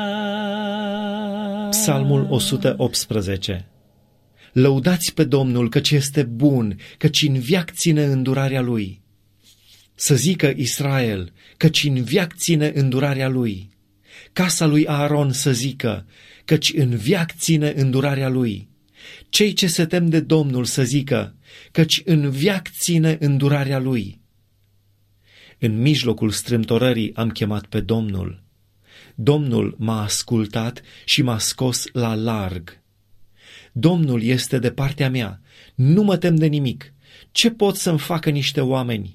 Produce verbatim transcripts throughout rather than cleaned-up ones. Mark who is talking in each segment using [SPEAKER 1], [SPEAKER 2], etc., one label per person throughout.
[SPEAKER 1] Psalmul o sută optsprezece. Lăudați pe Domnul, căci este bun, căci în veac ține îndurarea Lui. Să zică Israel, căci în veac ține îndurarea Lui. Casa lui Aaron să zică, căci în veac ține îndurarea Lui. Cei ce se tem de Domnul să zică, căci în veac ține îndurarea Lui. În mijlocul strâmtorării am chemat pe Domnul. Domnul m-a ascultat și m-a scos la larg. Domnul este de partea mea, nu mă tem de nimic. Ce pot să-mi facă niște oameni?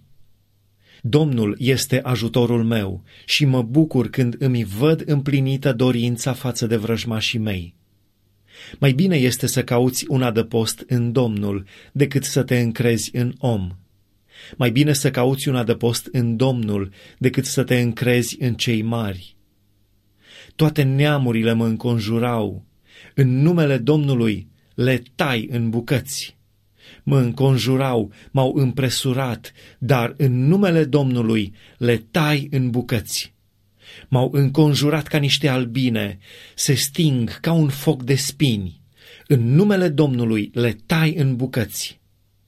[SPEAKER 1] Domnul este ajutorul meu și mă bucur când îmi văd împlinită dorința față de vrăjmașii mei. Mai bine este să cauți un adăpost în Domnul decât să te încrezi în om. Mai bine să cauți un adăpost în Domnul decât să te încrezi în cei mari. Toate neamurile mă înconjurau, în numele Domnului le tai în bucăți. Mă înconjurau, m-au împresurat, dar în numele Domnului le tai în bucăți. M-au înconjurat ca niște albine, se sting ca un foc de spini. În numele Domnului le tai în bucăți.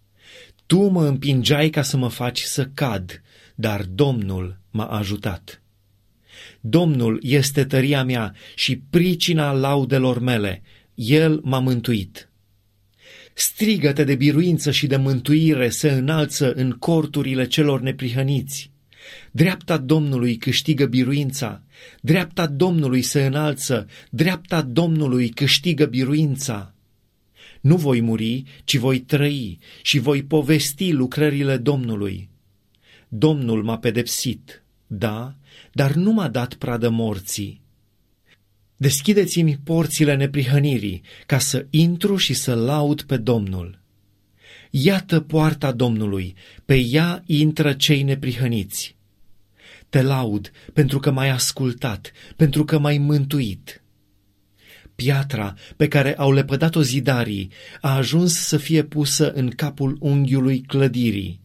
[SPEAKER 1] Tu mă împingeai ca să mă faci să cad, dar Domnul m-a ajutat. Domnul este tăria mea și pricina laudelor mele, El m-a mântuit. Strigăte de biruință și de mântuire se înalță în corturile celor neprihăniți. Dreapta Domnului câștigă biruința, dreapta Domnului se înalță, dreapta Domnului câștigă biruința. Nu voi muri, ci voi trăi și voi povesti lucrările Domnului. Domnul m-a pedepsit, da, dar nu m-a dat pradă morții. Deschideți-mi porțile neprihănirii, ca să intru și să laud pe Domnul. Iată poarta Domnului, pe ea intră cei neprihăniți. Te laud pentru că m-ai ascultat, pentru că m-ai mântuit. Piatra pe care au lepădat-o zidarii a ajuns să fie pusă în capul unghiului clădirii.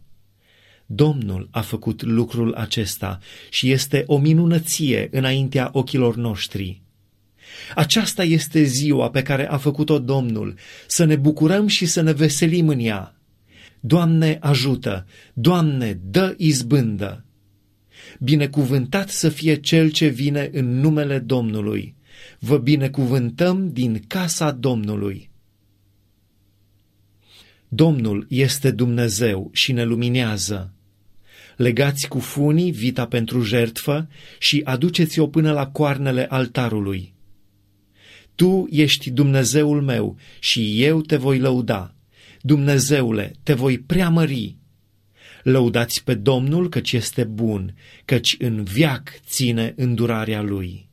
[SPEAKER 1] Domnul a făcut lucrul acesta și este o minunăție înaintea ochilor noștri. Aceasta este ziua pe care a făcut-o Domnul, să ne bucurăm și să ne veselim în ea. Doamne, ajută! Doamne, dă izbândă! Binecuvântat să fie cel ce vine în numele Domnului. Vă binecuvântăm din casa Domnului. Domnul este Dumnezeu și ne luminează. Legați cu funii vita pentru jertfă și aduceți-o până la coarnele altarului. Tu ești Dumnezeul meu și eu te voi lăuda. Dumnezeule, te voi preamări. Lăudați pe Domnul, căci este bun, căci în veac ține îndurarea Lui.